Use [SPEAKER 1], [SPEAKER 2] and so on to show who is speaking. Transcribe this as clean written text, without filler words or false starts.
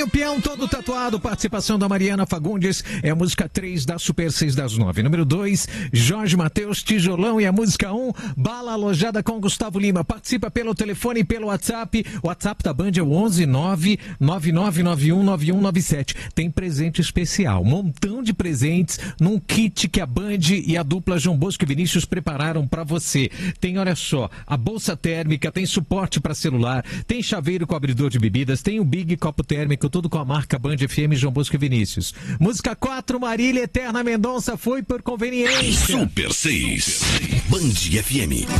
[SPEAKER 1] Toninho Peão, todo tatuado, participação da Mariana Fagundes, é a música 3 da Super 6 das 9. Número 2, Jorge Mateus, Tijolão, e a música 1, Bala Alojada com Gustavo Lima. Participa pelo telefone e pelo WhatsApp. O WhatsApp da Band é o 11999919197. Tem presente especial, um montão de presentes num kit que a Band e a dupla João Bosco e Vinícius prepararam para você. Tem, olha só, a bolsa térmica, tem suporte para celular, tem chaveiro com abridor de bebidas, tem o Big Copo Térmico, tudo com a marca Band FM, João Bosco e Vinícius. Música 4, Marília Eterna Mendonça, foi por conveniência.
[SPEAKER 2] Super 6, Band FM.